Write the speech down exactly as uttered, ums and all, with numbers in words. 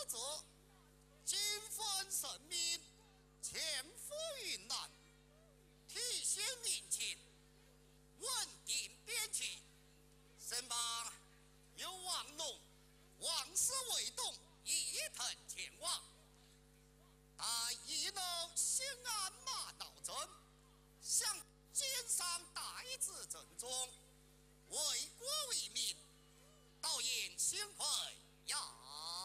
者，金分神明，前赴云南，体现民情，稳定边境，身旁有王龙、王氏为动，一同前往。但亦能心安马脑阵，向肩上带子正中，为国为民，倒应心怀呀。